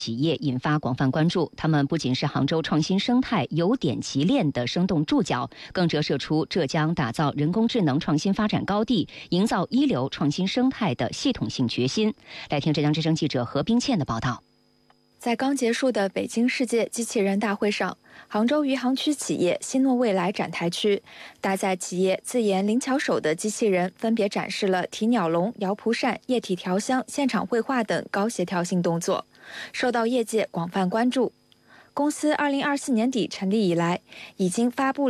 企业引发广泛关注，他们不仅是杭州创新生态有点齐链的生动注脚，更折射出浙江打造人工智能创新发展高地、营造一流创新生态的系统性决心。来听浙江之声记者何冰倩的报道。 在刚结束的北京世界机器人大会上，杭州余杭区企业新诺未来展台区，搭载企业自研灵巧手的机器人，分别展示了提鸟笼、摇蒲扇、液体调香、现场绘画等高协调性动作，受到业界广泛关注。公司2024年底成立以来，已经发布